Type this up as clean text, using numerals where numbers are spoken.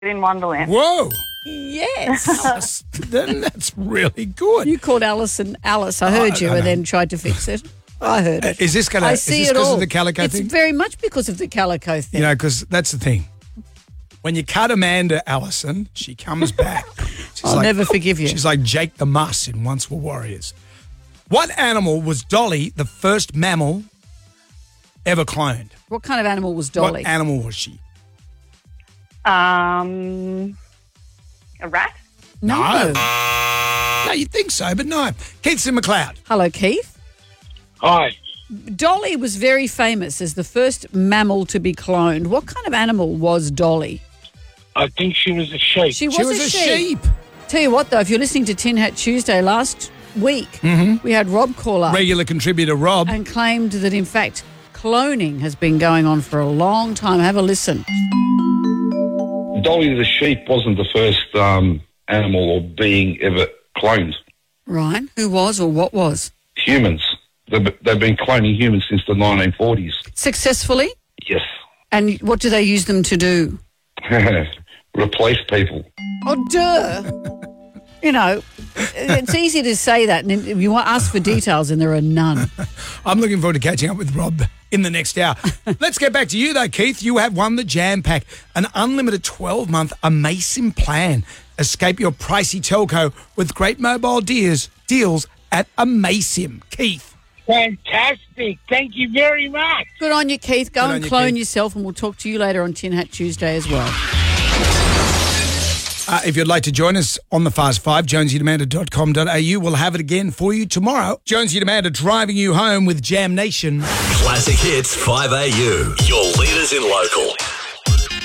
in Wonderland. Whoa. Yes. That's really good. You called Alison Alice. I heard you I and know. then tried to fix it. I heard it. Is this going to? I Is see this it because all. of the calico It's thing? very much because of the calico thing. You know, because that's the thing. When you cut Amanda Allison, she comes back. She's I'll never forgive you. She's like Jake the Muss in Once Were Warriors. What animal was Dolly, the first mammal ever cloned? What kind of animal was Dolly? What animal was she? A rat? No. No, you'd think so, but no. Keith's in McLeod. Hello, Keith. Hi. Dolly was very famous as the first mammal to be cloned. What kind of animal was Dolly? I think she was a sheep. She was, She was a sheep. Tell you what, though, if you're listening to Tin Hat Tuesday last week, we had Rob call up Regular contributor Rob. and claimed that, in fact, cloning has been going on for a long time. Have a listen. Dolly the sheep wasn't the first animal or being ever cloned. Right. Who was or what was? Humans. They've been cloning humans since the 1940s. Successfully? Yes. And what do they use them to do? Replace people. Oh, duh. You know, it's easy to say that, and if you want to ask for details, and there are none. I'm looking forward to catching up with Rob in the next hour. Let's get back to you, though, Keith. You have won the Jam Pack, an unlimited 12-month Amasim plan. Escape your pricey telco with great mobile deals at Amasim. Keith. Fantastic. Thank you very much. Good on you, Keith. Go Good and on you, clone Keith. yourself, and we'll talk to you later on Tin Hat Tuesday as well. If you'd like to join us on the Fast Five, jonesyandamanda.com.au. We'll have it again for you tomorrow. Jonesy and Amanda driving you home with Jam Nation. Classic Hits 5AU. Your leaders in local.